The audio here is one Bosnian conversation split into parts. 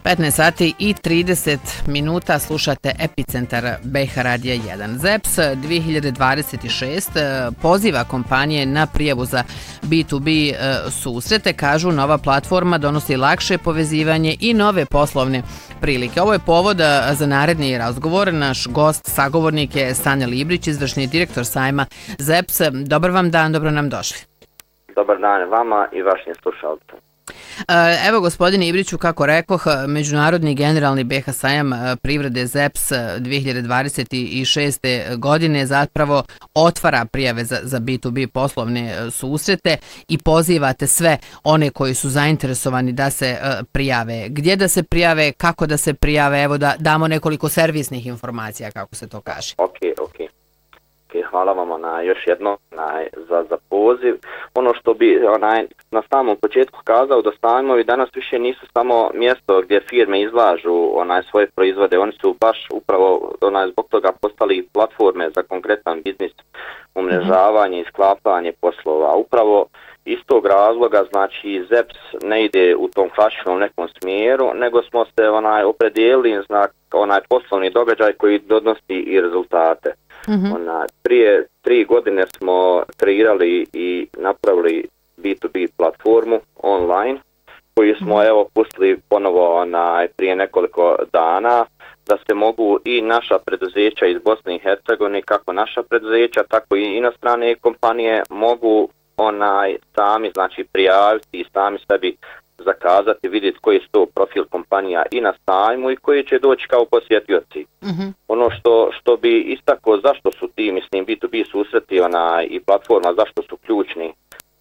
15 sati i 30 minuta slušate Epicentar BiH Radija 1. ZEPS 2026 poziva kompanije na prijavu za B2B susrete. Kažu, nova platforma donosi lakše povezivanje i nove poslovne prilike. Ovo je povod za naredni razgovor. Naš gost, sagovornik je Sanja Librić, izvršni direktor sajma ZEPS. Dobar vam dan, dobro nam došli. Dobar dan vama i vašim slušalcima. Evo, gospodine Ibriću, kako rekoh, Međunarodni generalni BiH sajam privrede ZEPS 2026. godine zapravo otvara prijave za B2B poslovne susrete i pozivate sve one koji su zainteresovani da se prijave. Gdje da se prijave, kako da se prijave, evo da damo nekoliko servisnih informacija, kako se to kaže. Ok. Hvala vam još jedno za poziv. Ono što bi na samom početku kazao, da sajmovi danas više nisu samo mjesto gdje firme izlažu svoje proizvode, oni su baš upravo zbog toga postali platforme za konkretan biznis, umrežavanje i sklapanje poslova. Upravo iz tog razloga, znači, ZEPS ne ide u tom klasičnom nekom smjeru, nego smo se opredijelili za poslovni događaj koji donosi i rezultate. Prije 3 godine smo kreirali i napravili B2B platformu online koju smo pustili ponovo prije nekoliko dana, da se mogu i naša preduzeća iz Bosne i Hercegovine, kako naša preduzeća, tako i inostrane kompanije mogu sami, znači, prijaviti i sami sebi zakazati, vidjeti koji su to profil kompanija i na sajmu i koji će doći kao posjetioci. Ono što bi istakao, zašto su ti, mislim, B2B susreti i platforma, zašto su ključni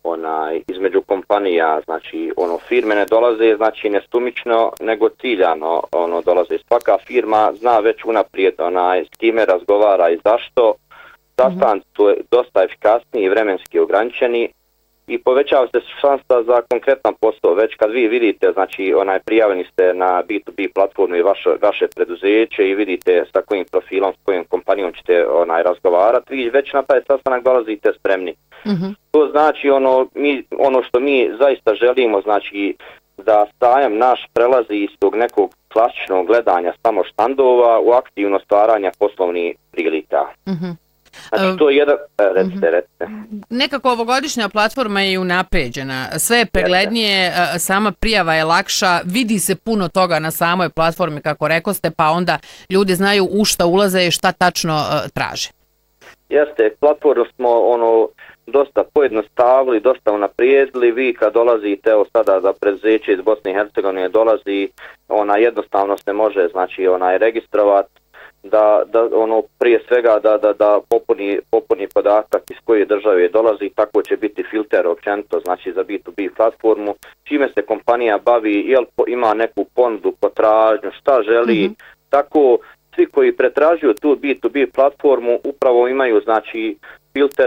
između kompanija, znači firme ne dolaze, znači, nestumično, nego ciljano dolaze. Svaka firma zna već unaprijed s kime razgovara i zašto. Sastanci su dosta efikasniji i vremenski ograničeni i povećava se šansa za konkretan posao. Već kad vi vidite, znači, prijavljeni ste na B2B platformu i vaše preduzeće i vidite sa kojim profilom, s kojim kompanijom ćete razgovarati, vi već na taj sastanak dolazite spremni. To znači ono što mi zaista želimo, znači, da sajam naš prelazi iz tog nekog klasičnog gledanja samo štandova u aktivno stvaranje poslovnih prilika. Znači, to je jedan... Recite. Nekako ovogodišnja platforma je unapređena, sve je preglednije, sama prijava je lakša, vidi se puno toga na samoj platformi, kako rekoste, pa onda ljudi znaju u šta ulaze i šta tačno traže. Jeste, platformu smo dosta pojednostavili, dosta unaprijedili. Vi kad dolazite, evo sada za preduzeće iz Bosne i Hercegovine dolazi, jednostavno se može, znači, registrovati, da prije svega da popuni podatak iz koje države dolazi, tako će biti filter općenito, znači, za B2B platformu, čime se kompanija bavi, jel ima neku ponudu, potražnju, šta želi, tako svi koji pretražuju tu B2B platformu upravo imaju, znači, filter